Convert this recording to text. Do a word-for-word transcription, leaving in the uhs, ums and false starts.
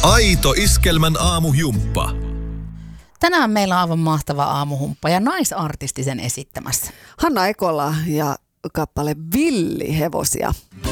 Aito Iskelmän aamujumppa. Tänään meillä on aivan mahtava aamuhumppa ja naisartisti sen esittämässä. Hanna Ekola ja kappale Villihevosia.